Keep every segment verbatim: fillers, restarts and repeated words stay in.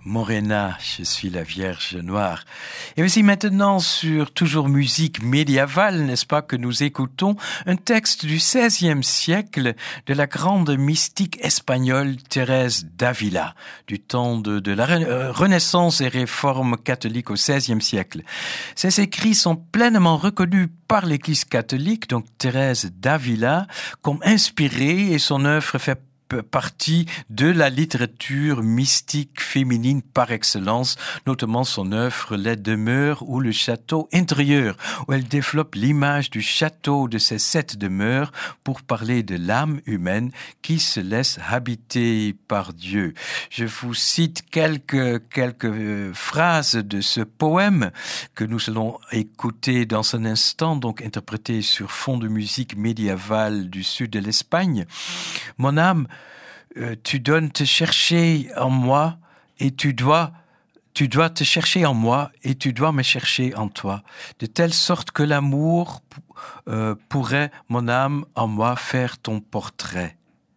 Morena, je suis la Vierge Noire. Et voici maintenant sur toujours musique médiévale, n'est-ce pas, que nous écoutons un texte du seizième siècle de la grande mystique espagnole Thérèse d'Avila, du temps de, de la Renaissance et réforme catholique au seizième siècle. Ces écrits sont pleinement reconnus par l'Église catholique, donc Thérèse d'Avila, comme inspirée, et son œuvre fait partie de la littérature mystique féminine par excellence, notamment son œuvre Les demeures ou le château intérieur, où elle développe l'image du château de ces sept demeures pour parler de l'âme humaine qui se laisse habiter par Dieu. Je vous cite quelques, quelques phrases de ce poème que nous allons écouter dans un instant, donc interprété sur fond de musique médiévale du sud de l'Espagne. Mon âme, Euh, tu dois te chercher en moi et tu dois, tu dois te chercher en moi et tu dois me chercher en toi, de telle sorte que l'amour euh, pourrait, mon âme, en moi faire ton portrait.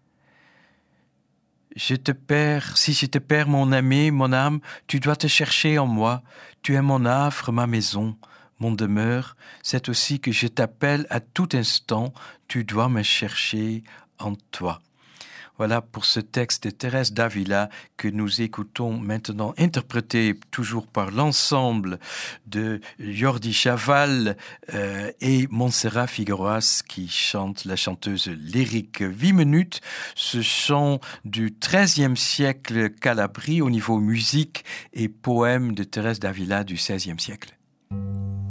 Je te perds, si je te perds, mon ami, mon âme, tu dois te chercher en moi. Tu es mon havre, ma maison, mon demeure. C'est aussi que je t'appelle à tout instant. Tu dois me chercher en toi. Voilà pour ce texte de Thérèse d'Avila que nous écoutons maintenant, interprété toujours par l'ensemble de Jordi Chaval euh, et Montserrat Figueroas qui chante, la chanteuse lyrique. Huit minutes, ce chant du treizième siècle calabri au niveau musique et poème de Thérèse d'Avila du seizième siècle.